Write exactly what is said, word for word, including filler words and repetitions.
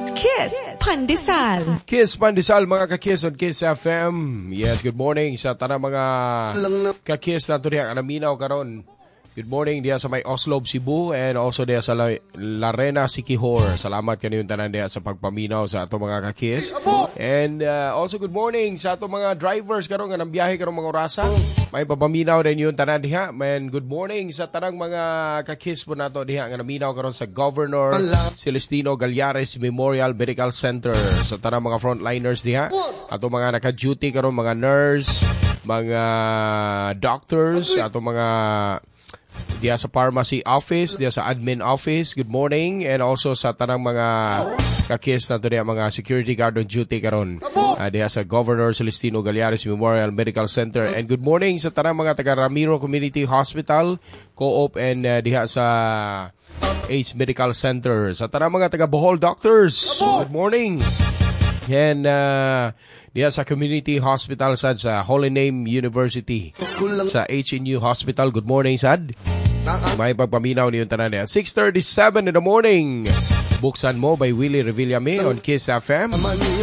Kiss Pandesal. Kiss Pandesal, mga ka-Kiss on Kiss F M. Yes, good morning sa tanang mga ka-Kiss na ito diya kanaminaw karon. Good morning diya sa may Oslob, Cebu, and also diya sa La- Larena, Siquijor. Salamat kaniyong tanan diya sa pagpaminaw sa ato mga ka-Kiss. And uh, also good morning sa ato mga drivers karon nga nang biyahe karong mga orasa. May papaminaw rin yung tanan diha. And good morning sa tanang mga ka-Kiss po nato diha nga naminaw karon sa Governor Celestino Gallares Memorial Medical Center. Sa tanang mga frontliners diha, ato mga naka-duty karon, mga nurse, mga doctors, ato mga diya sa pharmacy office, diya sa admin office, good morning. And also sa tanang mga ka-Kiss na diya mga security guard on duty karon, uh, diya sa Governor Celestino Gallares Memorial Medical Center. And good morning sa tanang mga taga Ramiro Community Hospital, Co-op, and uh, diya sa Ace Medical Center. Sa tanang mga taga Bohol Doctors, good morning. And uh, diya sa Community Hospital sad sa Holy Name University, sa H N U Hospital, good morning sad. May pagpaminaw niyo tanan niya. six thirty-seven in the morning. Buksan mo by Willie Revillame on Kiss F M.